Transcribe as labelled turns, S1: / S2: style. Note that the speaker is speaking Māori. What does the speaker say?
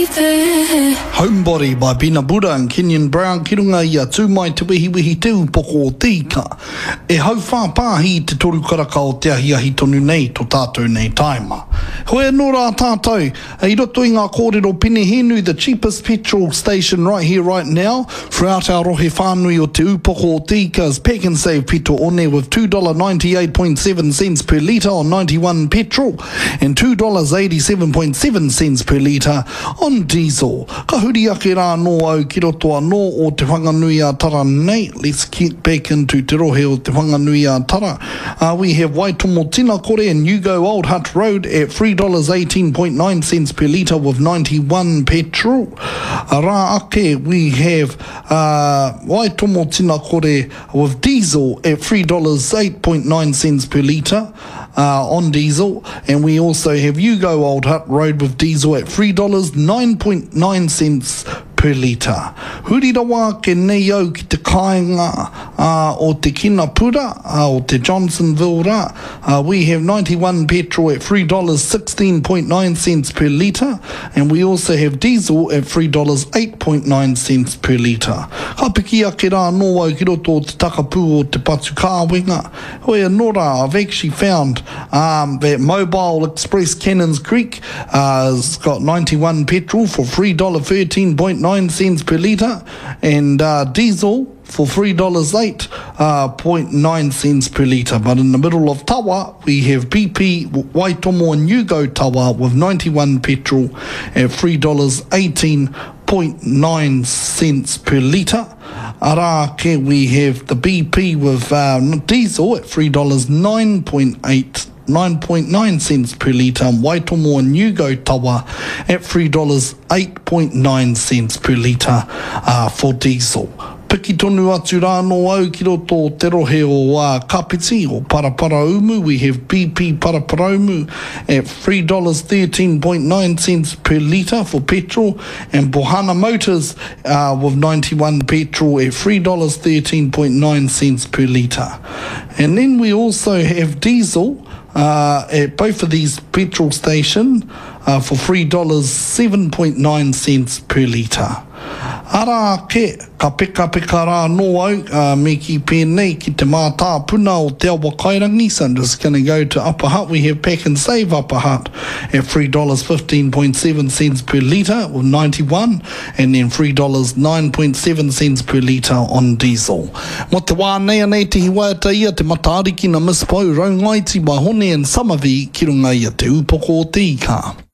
S1: Homebody by Bina Buddha and Kenyon Brown ki runga ia tūmai te wihi te upoko o tika. E hau whāpāhi te toru karaka o te ahi tonu nei to tātou nei taima. Hoi anō rā tātou, i roto i ngā kōrero Penehenu, the cheapest petrol station right here, right now, throughout our rohe whānui o te upoko o tika, Pack and Save Pito one with $2.98.7 per litre on 91 petrol and $2.87.7 per litre on diesel. Ka huri ake rā nō au ki roto anō o te whanganui a tara nei. Let's get back into te rohe o te whanganui a tara. We have Waitomo Tina Kore and Yugo Old Hut Road at $3.18.9 per litre with 91 petrol. Rā ake we have Waitomo Tina Kore with diesel at $3.08.9 per litre on diesel, and we also have Yugo Old Hut Road with diesel at $3.09.9 per litre. Huri rawa ke nei au ki te kāinga o te Kinapura, o te Johnsonville rā. We have 91 petrol at $3.16.9 per litre, and we also have diesel at $3.08.9 per litre. Ka piki ake rā nō au ki roto o te takapū o te patu kāwenga. Hoi anō rā, I've actually found that Mobile Express Cannons Creek has got 91 petrol for $3.13.9 per litre and diesel for $3.08.9 per litre. But in the middle of Tawa, we have BP, Waitomo and Yugo Tawa with 91 petrol at $3.18.9 per litre. Arake, we have the BP with diesel at $3.9.9 per litre, and Waitomo and Yugo Tawa at $3.8.9 per litre for diesel. Piki tonu atu rā nō au ki roto o te rohe o Kapiti o Paraparaumu. We have BP Paraparaumu at $3.13.9 per litre for petrol, and Bohana Motors with 91 petrol at $3.13.9 per litre. And then we also have diesel at both of these petrol stations for $3.07.9 per litre. Ara ke, ka peka rā nō au me ki pēnei ki te mātā puna o te awa Kairangi. So I'm just going to go to Upper Hutt. We have Pack and Save Upper Hutt at $3.15.7 per litre with 91, and then $3.09.7 per litre on diesel. Mo te wā nei anei te hiwaiata ia te matariki na mispau raungaiti mai hone and Samavi ki runga ia te upoko o te ika.